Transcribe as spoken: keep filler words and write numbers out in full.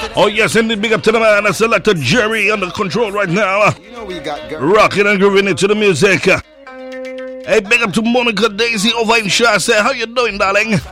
Oh yes, indeed, big up to the man, Selector Jerry under control right now. You know we got rocking and grooving it to the music. Hey, big up to Monica Daisy over in Shah. Say, how you doing, darling?